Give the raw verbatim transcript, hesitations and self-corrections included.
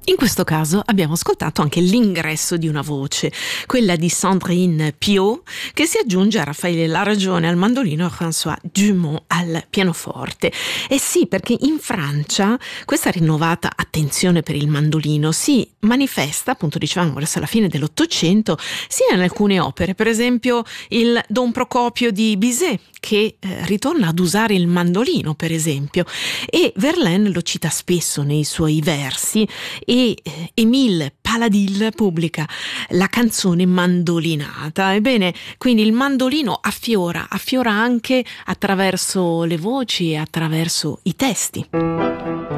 In questo caso abbiamo ascoltato anche l'ingresso di una voce, quella di Sandrine Piot, che si aggiunge a Raffaele Laragione al mandolino e a François Dumont al pianoforte. E sì, perché in Francia questa rinnovata attenzione per il mandolino si manifesta, appunto dicevamo, verso la fine dell'Ottocento, sia in alcune opere, per esempio il Don Procopio di Bizet, che eh, ritorna ad usare il mandolino, per esempio, e Verlaine lo cita spesso nei suoi versi, e eh, Émile Paladil pubblica la canzone Mandolinata. Ebbene, quindi il mandolino affiora, affiora anche attraverso le voci e attraverso i testi.